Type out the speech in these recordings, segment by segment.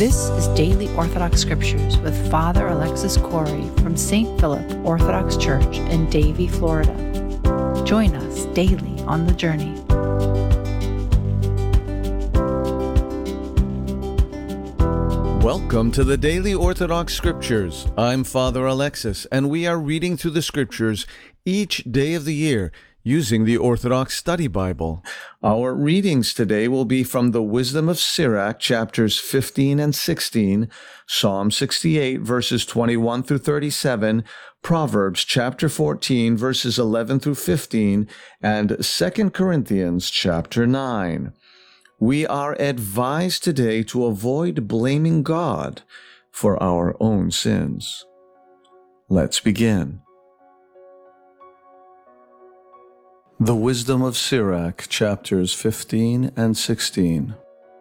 This is Daily Orthodox Scriptures with Father Alexis Corey from St. Philip Orthodox Church in Davie, Florida. Join us daily on the journey. Welcome to the Daily Orthodox Scriptures. I'm Father Alexis, and we are reading through the Scriptures each day of the year using the Orthodox Study Bible. Our readings today will be from the Wisdom of Sirach, chapters 15 and 16, Psalm 68, verses 21 through 37, Proverbs chapter 14, verses 11 through 15, and 2 Corinthians chapter 9. We are advised today to avoid blaming God for our own sins. Let's begin. The Wisdom of Sirach, chapters 15 and 16.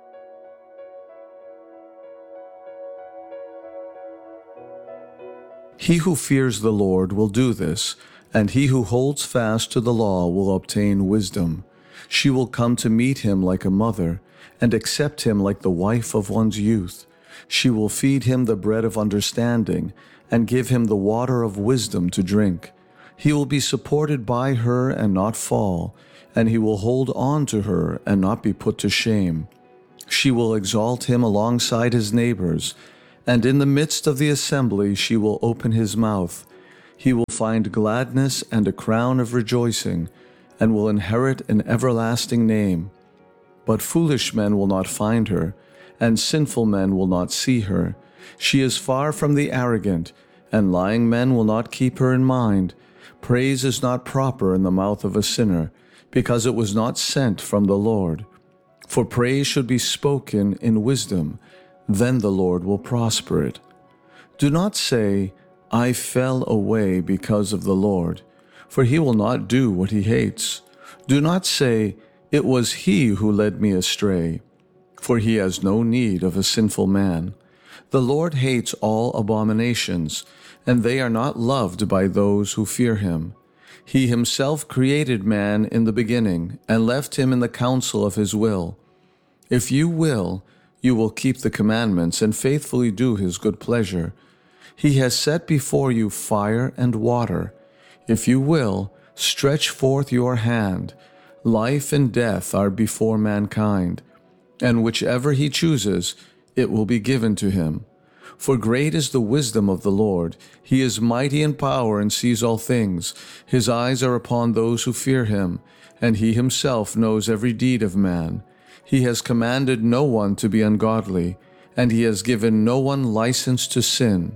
He who fears the Lord will do this, and he who holds fast to the law will obtain wisdom. She will come to meet him like a mother, and accept him like the wife of one's youth. She will feed him the bread of understanding, and give him the water of wisdom to drink. He will be supported by her and not fall, and he will hold on to her and not be put to shame. She will exalt him alongside his neighbors, and in the midst of the assembly she will open his mouth. He will find gladness and a crown of rejoicing, and will inherit an everlasting name. But foolish men will not find her, and sinful men will not see her. She is far from the arrogant, and lying men will not keep her in mind. Praise is not proper in the mouth of a sinner, because it was not sent from the Lord. For praise should be spoken in wisdom, then the Lord will prosper it. Do not say, I fell away because of the Lord, for he will not do what he hates. Do not say, it was he who led me astray, for he has no need of a sinful man. The Lord hates all abominations, and they are not loved by those who fear him. He himself created man in the beginning, and left him in the counsel of his will. If you will keep the commandments and faithfully do his good pleasure. He has set before you fire and water. If you will, stretch forth your hand. Life and death are before mankind, and whichever he chooses, it will be given to him. For great is the wisdom of the Lord. He is mighty in power and sees all things. His eyes are upon those who fear him, and he himself knows every deed of man. He has commanded no one to be ungodly, and he has given no one license to sin.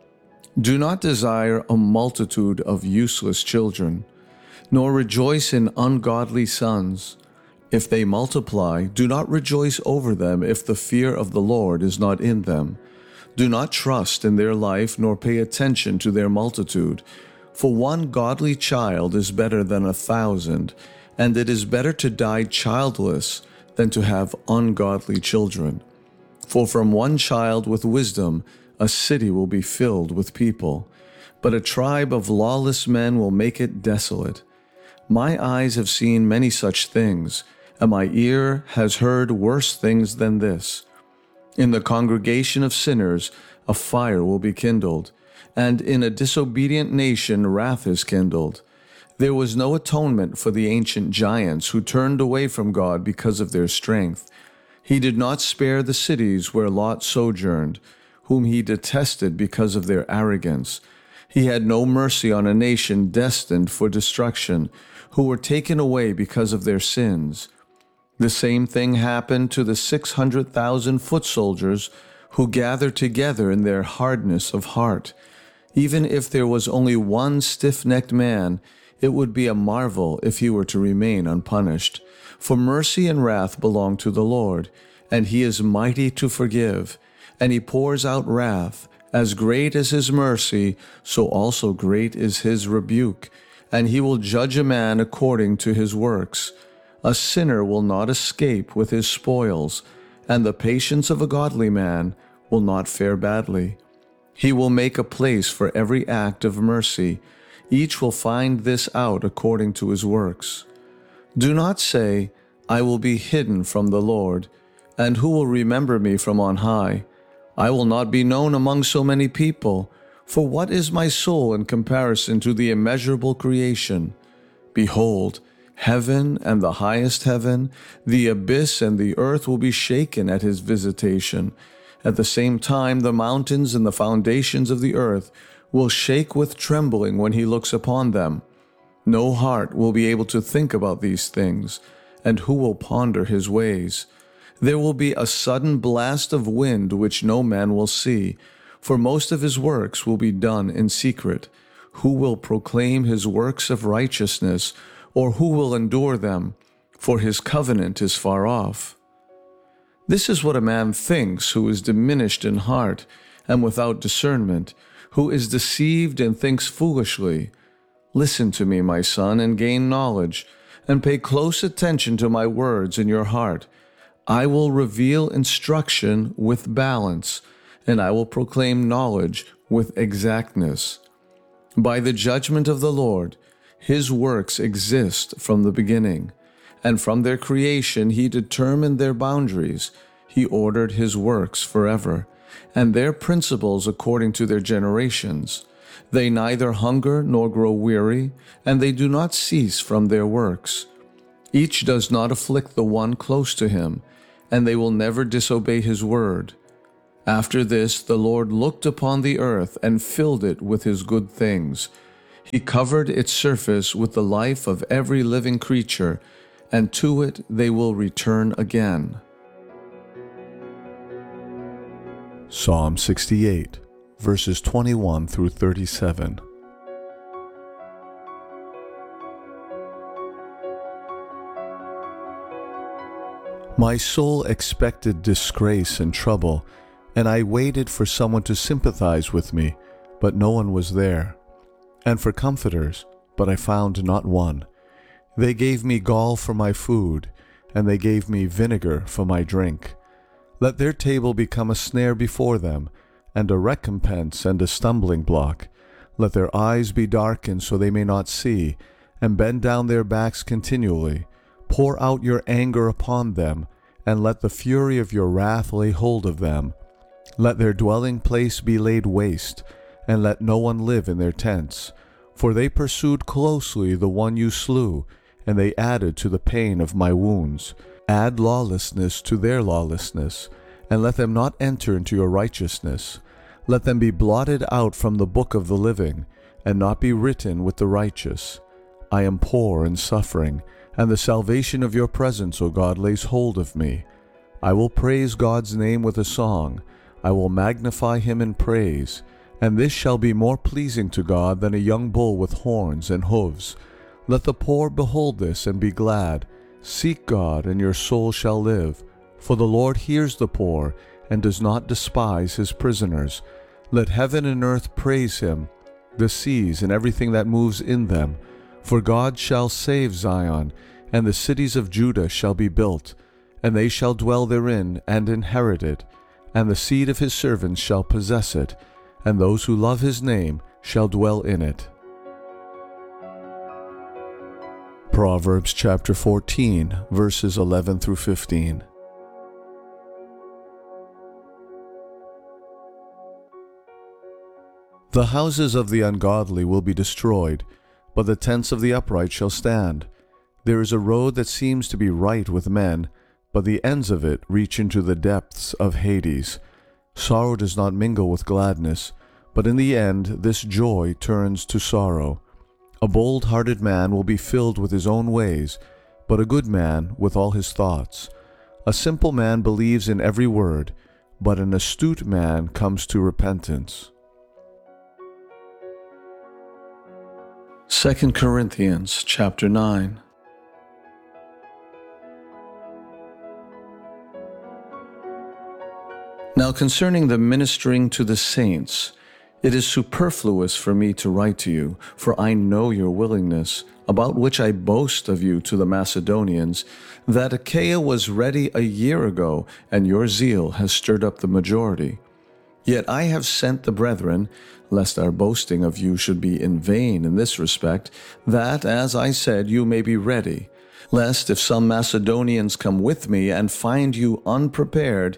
Do not desire a multitude of useless children, nor rejoice in ungodly sons. If they multiply, do not rejoice over them if the fear of the Lord is not in them. Do not trust in their life, nor pay attention to their multitude. For one godly child is better than 1,000, and it is better to die childless than to have ungodly children. For from one child with wisdom, a city will be filled with people, but a tribe of lawless men will make it desolate. My eyes have seen many such things, and my ear has heard worse things than this. In the congregation of sinners, a fire will be kindled, and in a disobedient nation wrath is kindled. There was no atonement for the ancient giants who turned away from God because of their strength. He did not spare the cities where Lot sojourned, whom he detested because of their arrogance. He had no mercy on a nation destined for destruction, who were taken away because of their sins. The same thing happened to the 600,000 foot soldiers who gathered together in their hardness of heart. Even if there was only one stiff-necked man, it would be a marvel if he were to remain unpunished. For mercy and wrath belong to the Lord, and he is mighty to forgive, and he pours out wrath. As great as his mercy, so also great is his rebuke, and he will judge a man according to his works. A sinner will not escape with his spoils, and the patience of a godly man will not fare badly. He will make a place for every act of mercy. Each will find this out according to his works. Do not say, I will be hidden from the Lord, and who will remember me from on high? I will not be known among so many people. For what is my soul in comparison to the immeasurable creation? Behold, heaven and the highest heaven, the abyss and the earth will be shaken at his visitation. At the same time, the mountains and the foundations of the earth will shake with trembling when he looks upon them. No heart will be able to think about these things, and who will ponder his ways? There will be a sudden blast of wind which no man will see, for most of his works will be done in secret. Who will proclaim his works of righteousness, or who will endure them? For his covenant is far off. This is what a man thinks who is diminished in heart and without discernment, who is deceived and thinks foolishly. Listen to me, my son, and gain knowledge, and pay close attention to my words in your heart. I will reveal instruction with balance, and I will proclaim knowledge with exactness. By the judgment of the Lord, his works exist from the beginning, and from their creation he determined their boundaries. He ordered his works forever, and their principles according to their generations. They neither hunger nor grow weary, and they do not cease from their works. Each does not afflict the one close to him, and they will never disobey his word. After this, the Lord looked upon the earth and filled it with his good things. He covered its surface with the life of every living creature, and to it they will return again. Psalm 68, verses 21 through 37. My soul expected disgrace and trouble, and I waited for someone to sympathize with me, but no one was there, and for comforters, but I found not one. They gave me gall for my food, and they gave me vinegar for my drink. Let their table become a snare before them, and a recompense and a stumbling block. Let their eyes be darkened so they may not see, and bend down their backs continually. Pour out your anger upon them, and let the fury of your wrath lay hold of them. Let their dwelling place be laid waste, and let no one live in their tents. For they pursued closely the one you slew, and they added to the pain of my wounds. Add lawlessness to their lawlessness, and let them not enter into your righteousness. Let them be blotted out from the book of the living, and not be written with the righteous. I am poor and suffering, and the salvation of your presence, O God, lays hold of me. I will praise God's name with a song. I will magnify him in praise. And this shall be more pleasing to God than a young bull with horns and hooves. Let the poor behold this and be glad. Seek God, and your soul shall live. For the Lord hears the poor, and does not despise his prisoners. Let heaven and earth praise him, the seas and everything that moves in them. For God shall save Zion, and the cities of Judah shall be built, and they shall dwell therein and inherit it, and the seed of his servants shall possess it, and those who love his name shall dwell in it. Proverbs chapter 14, verses 11 through 15. The houses of the ungodly will be destroyed, but the tents of the upright shall stand. There is a road that seems to be right with men, but the ends of it reach into the depths of Hades. Sorrow does not mingle with gladness, but in the end this joy turns to sorrow. A bold-hearted man will be filled with his own ways, but a good man with all his thoughts. A simple man believes in every word, but an astute man comes to repentance. 2 Corinthians chapter 9. Now concerning the ministering to the saints, it is superfluous for me to write to you, for I know your willingness, about which I boast of you to the Macedonians, that Achaia was ready a year ago, and your zeal has stirred up the majority. Yet I have sent the brethren, lest our boasting of you should be in vain in this respect, that, as I said, you may be ready, lest if some Macedonians come with me and find you unprepared,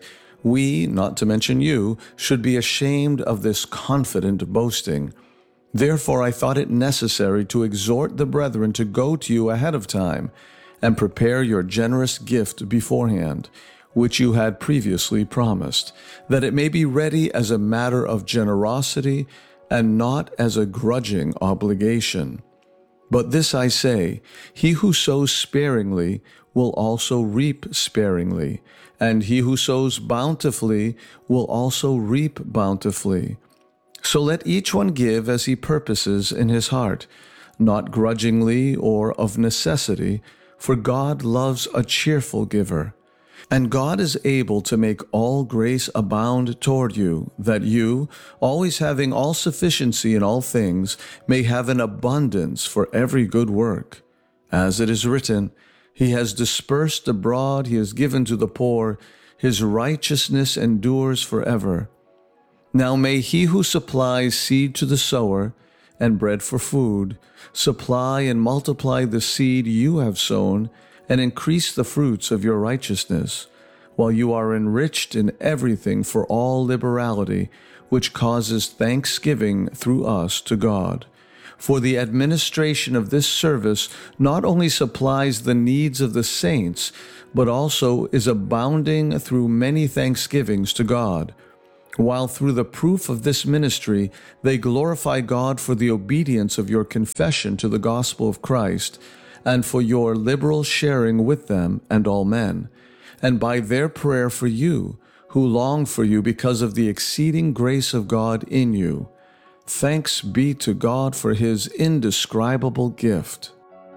We, not to mention you, should be ashamed of this confident boasting. Therefore I thought it necessary to exhort the brethren to go to you ahead of time, and prepare your generous gift beforehand, which you had previously promised, that it may be ready as a matter of generosity and not as a grudging obligation. But this I say, he who sows sparingly will also reap sparingly, and he who sows bountifully will also reap bountifully. So let each one give as he purposes in his heart, not grudgingly or of necessity, for God loves a cheerful giver. And God is able to make all grace abound toward you, that you, always having all sufficiency in all things, may have an abundance for every good work. As it is written, He has dispersed abroad, He has given to the poor, His righteousness endures forever. Now may He who supplies seed to the sower and bread for food supply and multiply the seed you have sown, and increase the fruits of your righteousness, while you are enriched in everything for all liberality, which causes thanksgiving through us to God. For the administration of this service not only supplies the needs of the saints, but also is abounding through many thanksgivings to God, while through the proof of this ministry they glorify God for the obedience of your confession to the gospel of Christ, and for your liberal sharing with them and all men, and by their prayer for you, who long for you because of the exceeding grace of God in you. Thanks be to God for His indescribable gift.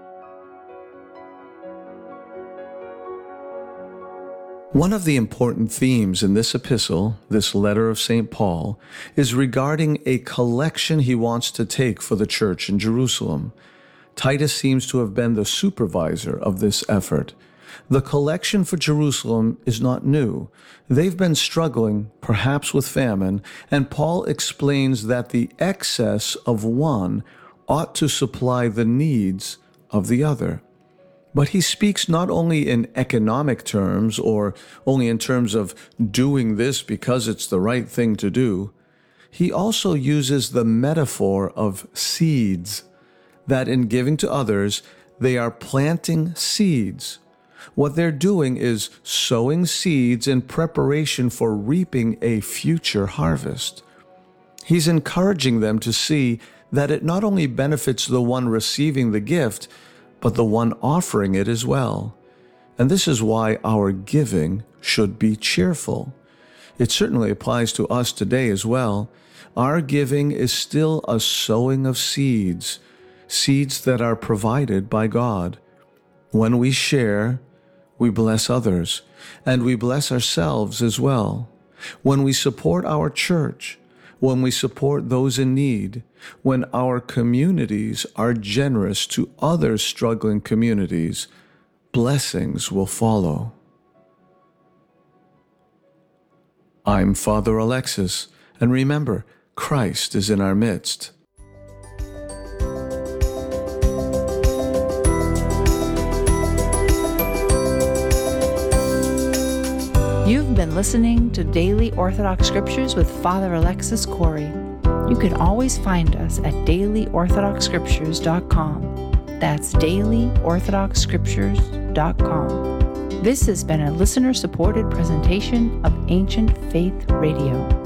One of the important themes in this epistle, this letter of St. Paul, is regarding a collection he wants to take for the church in Jerusalem. Titus seems to have been the supervisor of this effort. The collection for Jerusalem is not new. They've been struggling, perhaps with famine, and Paul explains that the excess of one ought to supply the needs of the other. But he speaks not only in economic terms or only in terms of doing this because it's the right thing to do. He also uses the metaphor of seeds, that in giving to others, they are planting seeds. What they're doing is sowing seeds in preparation for reaping a future harvest. He's encouraging them to see that it not only benefits the one receiving the gift, but the one offering it as well. And this is why our giving should be cheerful. It certainly applies to us today as well. Our giving is still a sowing of seeds, seeds that are provided by God. When we share, we bless others, and we bless ourselves as well. When we support our church, when we support those in need, when our communities are generous to other struggling communities, blessings will follow. I'm Father Alexis, and remember, Christ is in our midst. You've been listening to Daily Orthodox Scriptures with Father Alexis Corey. You can always find us at dailyorthodoxscriptures.com. That's dailyorthodoxscriptures.com. This has been a listener-supported presentation of Ancient Faith Radio.